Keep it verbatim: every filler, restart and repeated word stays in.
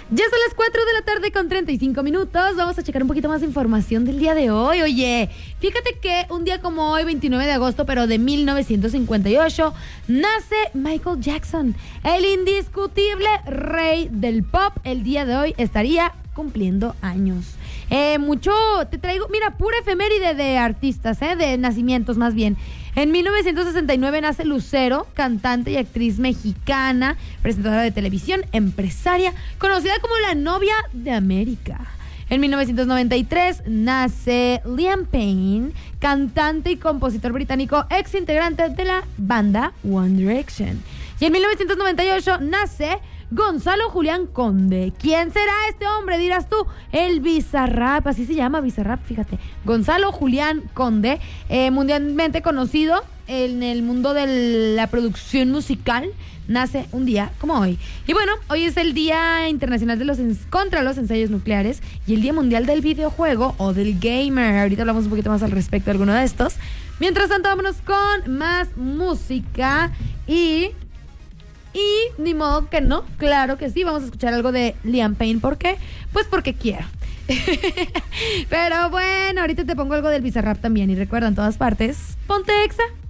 Ya son las cuatro de la tarde con treinta y cinco minutos. Vamos a checar un poquito más de información del día de hoy. Oye, fíjate que un día como hoy, veintinueve de agosto, pero de mil novecientos cincuenta y ocho, nace Michael Jackson, el indiscutible rey del pop. El día de hoy estaría cumpliendo años. Eh, mucho, te traigo, mira, pura efeméride de artistas, eh, de nacimientos más bien. En mil novecientos sesenta y nueve nace Lucero, cantante y actriz mexicana, presentadora de televisión, empresaria, conocida como la novia de América. En mil novecientos noventa y tres nace Liam Payne, cantante y compositor británico, ex integrante de la banda One Direction. Y en mil novecientos noventa y ocho nace Gonzalo Julián Conde. ¿Quién será este hombre? Dirás tú. El Bizarrap, así se llama, Bizarrap, fíjate. Gonzalo Julián Conde, eh, mundialmente conocido en el mundo de la producción musical, nace un día como hoy. Y bueno, hoy es el Día Internacional de los contra los Ensayos Nucleares y el Día Mundial del Videojuego o del Gamer. Ahorita hablamos un poquito más al respecto de alguno de estos. Mientras tanto, vámonos con más música y... Y ni modo que no, claro que sí, vamos a escuchar algo de Liam Payne. ¿Por qué? Pues porque quiero. Pero bueno, ahorita te pongo algo del Bizarrap también. Y recuerda, en todas partes, ponte Exa.